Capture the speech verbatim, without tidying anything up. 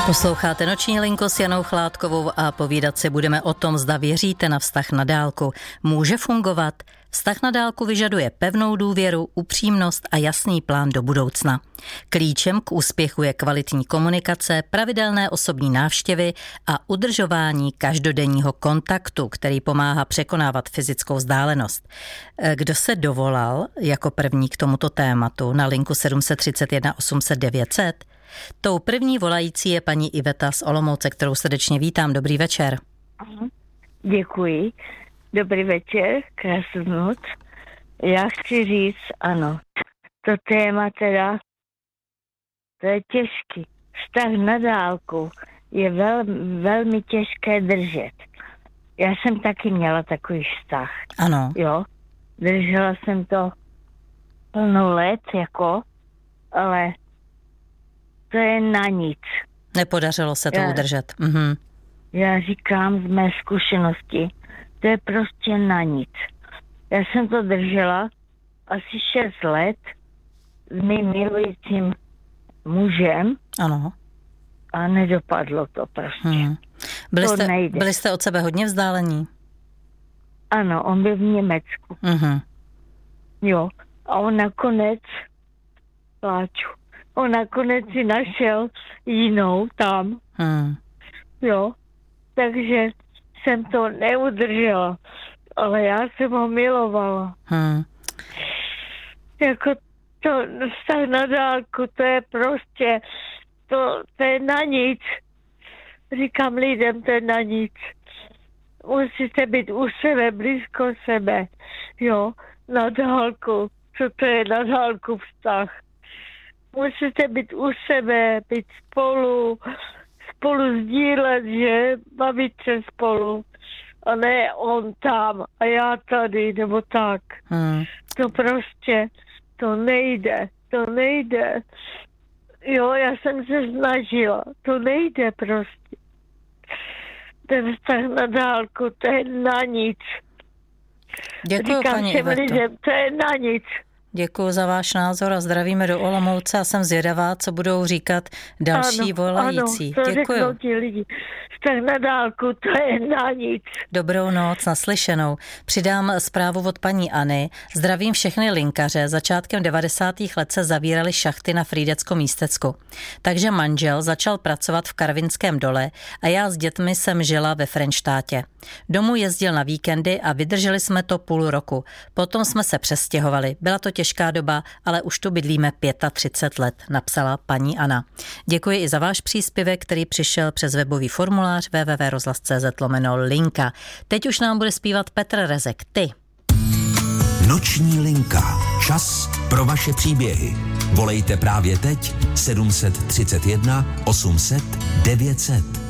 Posloucháte Noční linku s Janou Chládkovou a povídat si budeme o tom, zda věříte na vztah na dálku. Může fungovat? Vztah na dálku vyžaduje pevnou důvěru, upřímnost a jasný plán do budoucna. Klíčem k úspěchu je kvalitní komunikace, pravidelné osobní návštěvy a udržování každodenního kontaktu, který pomáhá překonávat fyzickou vzdálenost. Kdo se dovolal jako první k tomuto tématu na linku sedm set třicet jedna osm set devět set? Tou první volající je paní Iveta z Olomouce, kterou srdečně vítám. Dobrý večer. Děkuji. Dobrý večer, krásnou noc. Já chci říct, ano, to téma teda, to je těžký. Vztah na dálku je vel, velmi těžké držet. Já jsem taky měla takový vztah. Ano. Jo, držela jsem to plno let, jako, ale to je na nic. Nepodařilo se to já, udržet. Mhm. Já říkám z mé zkušenosti, to je prostě na nic. Já jsem to držela asi šest let s mým milujícím mužem. Ano. A nedopadlo to prostě. Hmm. Byli, to jste, nejde. byli jste od sebe hodně vzdálení? Ano, on byl v Německu. Mhm. Jo. A on nakonec, pláču, on nakonec si našel jinou tam. Hmm. Jo. Takže jsem to neudržela, ale já jsem ho milovala. Hmm. Jako to vztah na dálku, to je prostě, to, to je na nic. Říkám lidem, to je na nic. Musíte být u sebe, blízko sebe. Jo, na dálku. Co to je na dálku vztah? Musíte být u sebe, být spolu, spolu sdílet, že bavit se spolu. A ne on tam a já tady, nebo tak. Hmm. To prostě, to nejde, to nejde. Jo, já jsem se snažila, to nejde prostě. Ten vztah na dálku, to je na nic. Děkuji, Říkám paní všem Iveto. lidem, to je na nic. Děkuji za váš názor a zdravíme do Olomouce a jsem zvědavá, co budou říkat další ano, volající. Ano, to děkuji. řeknou ti lidi. Vztah na dálku, to je na nic. Dobrou noc, naslyšenou. Přidám zprávu od paní Anny. Zdravím všechny linkaře. Začátkem devadesátých let se zavíraly šachty na Frýdecko-Místecku. Takže manžel začal pracovat v Karvinském dole a já s dětmi jsem žila ve Frenštátě. Domů jezdil na víkendy a vydrželi jsme to půl roku. Potom jsme se přestěhovali. Byla to těžká doba, ale už tu bydlíme třicet pět let, napsala paní Anna. Děkuji i za váš příspěvek, který přišel přes webový formulář w w w tečka rozhlas tečka c z lomeno linka. Teď už nám bude zpívat Petr Rezek. Ty. Noční linka. Čas pro vaše příběhy. Volejte právě teď sedm set třicet jedna osm set devět set.